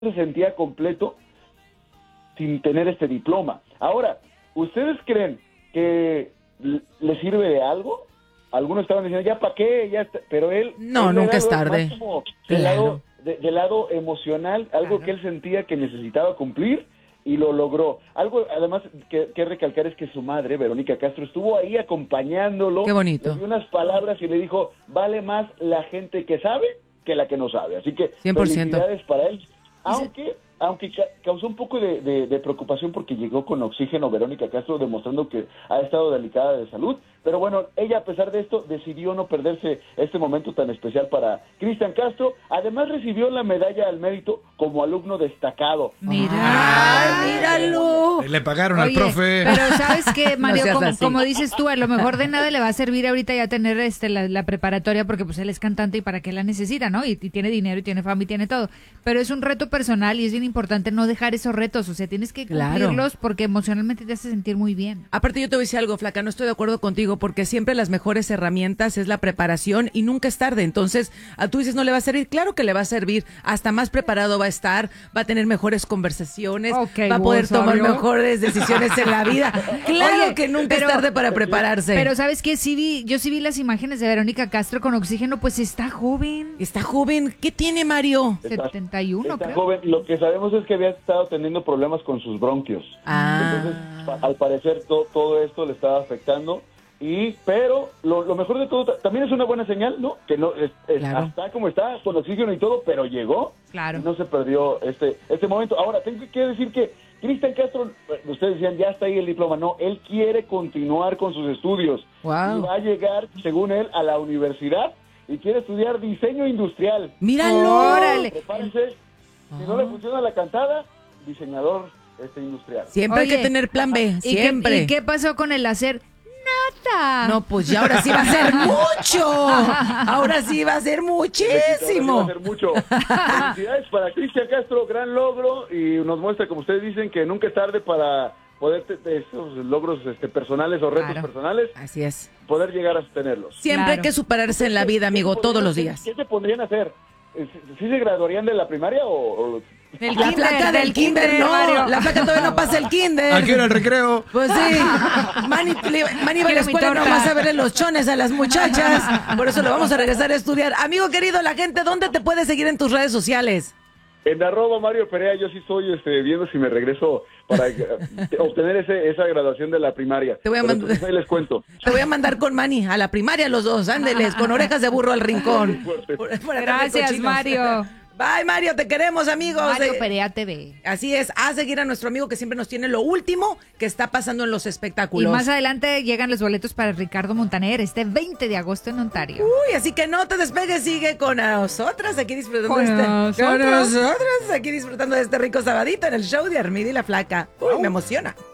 se sentía completo sin tener este diploma. Ahora, ¿ustedes creen que le sirve de algo? Algunos estaban diciendo, ¿ya para qué? Ya está. Pero él... No, él nunca es era tarde. más como Claro. del lado emocional, algo que él sentía que necesitaba cumplir y lo logró. Algo, además, que recalcar es que su madre, Verónica Castro, estuvo ahí acompañándolo. Qué bonito. Le dio unas palabras y le dijo, vale más la gente que sabe que la que no sabe. Así que 100%. felicidades para él. Aunque causó un poco de preocupación porque llegó con oxígeno Verónica Castro, demostrando que ha estado delicada de salud. Pero bueno, ella a pesar de esto decidió no perderse este momento tan especial para Cristian Castro. Además recibió la medalla al mérito como alumno destacado. ¡Ay, míralo! Le pagaron Oye, al profe. pero ¿sabes qué, Mario? seas como, así. como dices tú, a lo mejor de nada le va a servir ahorita ya tener la preparatoria porque pues él es cantante y para qué la necesita, ¿no? Y tiene dinero y tiene fama y tiene todo. Pero es un reto personal y es bien importante no dejar esos retos, o sea, tienes que Claro. cumplirlos porque emocionalmente te hace sentir muy bien. Aparte yo te voy a decir algo, Flaca, no estoy de acuerdo contigo porque siempre las mejores herramientas es la preparación y nunca es tarde. Entonces, tú dices no le va a servir, claro que le va a servir, hasta más preparado va a estar, va a tener mejores conversaciones, Ok, va a poder vos, tomar obvio. mejores decisiones en la vida. Claro Oye, que nunca es tarde para prepararse. Pero ¿sabes qué? Yo sí vi las imágenes de Verónica Castro con oxígeno, pues está joven. Está joven, ¿qué tiene Mario? 71, Está creo. joven. Lo que sabemos es que había estado teniendo problemas con sus bronquios. Entonces, al parecer todo esto le estaba afectando. Pero lo mejor de todo también es una buena señal, ¿no? Que no Claro. está como está, con oxígeno y todo, pero llegó. Claro. Y no se perdió este momento. Ahora, tengo que decir que Cristian Castro, ustedes decían, ya está ahí el diploma. No, él quiere continuar con sus estudios. Wow. Y va a llegar, según él, a la universidad y quiere estudiar diseño industrial. ¡Míralo! Órale. Prepárense, si no le funciona la cantada, diseñador industrial. Siempre hay Oye, que tener plan B, ¿Y siempre. ¿Y qué pasó con el láser? Nada. No, pues ya ahora sí va a ser mucho. Ahora sí va a ser Va a muchísimo. ser mucho. Felicidades para Cristian Castro, gran logro, y nos muestra, como ustedes dicen, que nunca es tarde para poder esos logros personales o retos Claro. personales, Así es. poder llegar a tenerlos. Siempre Claro. hay que superarse en la vida, amigo, todos los días. ¿Qué se pondrían a hacer? ¿Sí se graduarían de la primaria o Del La kinder, placa del kinder, no. Mario. La placa todavía no pasa el kinder. ¿A qué hora el recreo? Pues sí. Manny va a la Quiero mi escuela torta. nomás a verle los chones a las muchachas. Por eso lo vamos a regresar a estudiar. Amigo querido, la gente, ¿dónde te puede seguir en tus redes sociales? en @Mario Perea? Yo sí estoy viendo si me regreso para obtener esa graduación de la primaria. Te voy a Pero mandar- entonces ahí les cuento. Te voy a mandar con Manny a la primaria los dos, ándeles, con orejas de burro al rincón. Por andar de Gracias, cochinos. Mario. Bye, Mario, te queremos, amigos. Mario Perea TV. Así es, a seguir a nuestro amigo que siempre nos tiene lo último que está pasando en los Y espectáculos. más adelante llegan los boletos para Ricardo Montaner este 20 de agosto en Ontario. Uy, así que no te despegues, sigue con nosotras aquí disfrutando Con con nosotros. nosotras aquí disfrutando de este rico sabadito en el show de Armida y la Flaca. Uy, me emociona.